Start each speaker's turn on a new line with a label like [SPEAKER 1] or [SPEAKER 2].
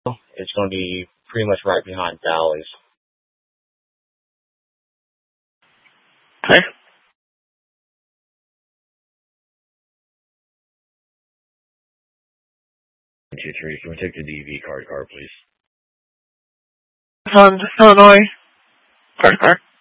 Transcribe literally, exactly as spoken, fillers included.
[SPEAKER 1] It's going to be pretty much right behind Bally's.
[SPEAKER 2] Okay.
[SPEAKER 1] Two, three. Can we take the D V card car, please?
[SPEAKER 2] On Illinois. Card car.